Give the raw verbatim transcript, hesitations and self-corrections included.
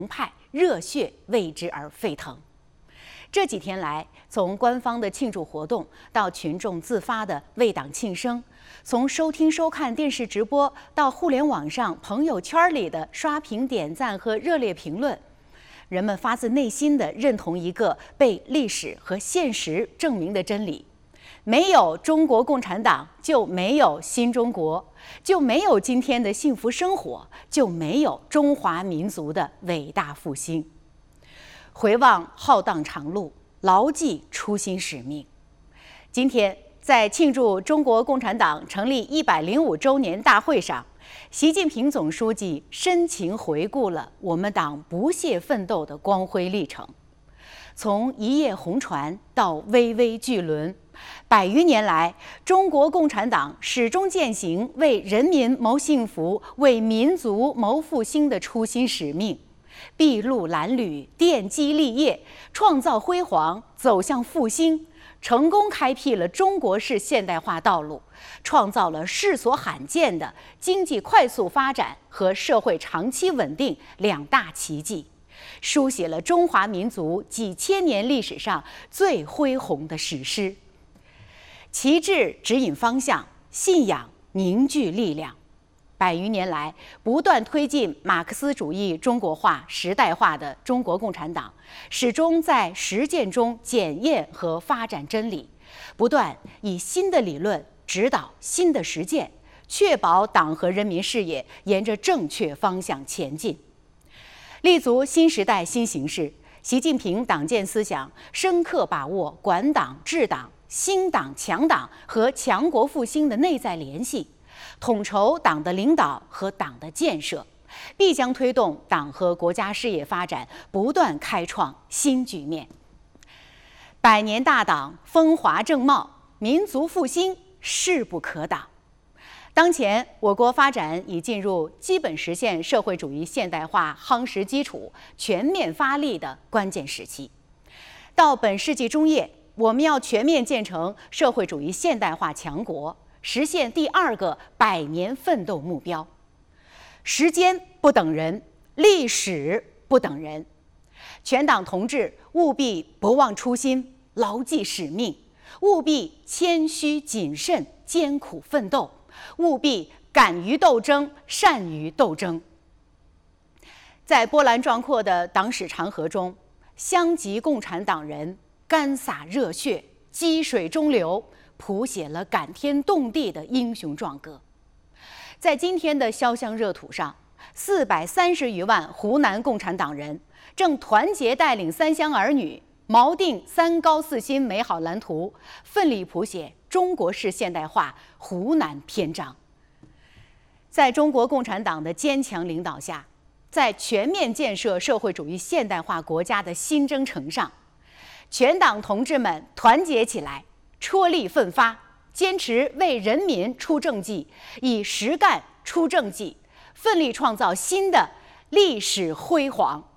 派热血为之而沸腾。这几天来，从官方的庆祝活动到群众自发的为党庆生，从收听收看电视直播到互联网上朋友圈里的刷屏点赞和热烈评论，人们发自内心地认同一个被历史和现实证明的真理：没有中国共产党，就没有新中国，就没有今天的幸福生活，就没有中华民族的伟大复兴。回望浩荡长路，牢记初心使命。今天，在庆祝中国共产党成立一百零五周年大会上，习近平总书记深情回顾了我们党不懈奋斗的光辉历程。从一叶红船到巍巍巨轮，百余年来，中国共产党始终践行为人民谋幸福、为民族谋复兴的初心使命。筚路蓝缕，奠基立业，创造辉煌，走向复兴，成功开辟了中国式现代化道路，创造了世所罕见的经济快速发展和社会长期稳定两大奇迹，书写了中华民族几千年历史上最恢宏的史诗。旗帜指引方向，信仰凝聚力量。百余年来，不断推进马克思主义中国化、时代化的中国共产党，始终在实践中检验和发展真理，不断以新的理论指导新的实践，确保党和人民事业沿着正确方向前进。立足新时代新形势，习近平党建思想深刻把握管党治党、兴党强党和强国复兴的内在联系，统筹党的领导和党的建设，必将推动党和国家事业发展不断开创新局面。百年大党风华正茂，民族复兴势不可挡。当前，我国发展已进入基本实现社会主义现代化夯实基础、全面发力的关键时期。到本世纪中叶，我们要全面建成社会主义现代化强国，实现第二个百年奋斗目标。时间不等人，历史不等人，全党同志务必不忘初心，牢记使命，务必谦虚谨慎，艰苦奋斗，务必敢于斗争，善于斗争。在波澜壮阔的党史长河中，乡级共产党人干洒热血，积水中流，谱写了感天动地的英雄壮歌。在今天的潇湘热土上，四百三十余万湖南共产党人正团结带领三乡儿女，锚定三高四新美好蓝图，奋力谱写中国式现代化湖南篇章。在中国共产党的坚强领导下，在全面建设社会主义现代化国家的新征程上，全党同志们团结起来，踔厉奋发，坚持为人民出政绩，以实干出政绩，奋力创造新的历史辉煌。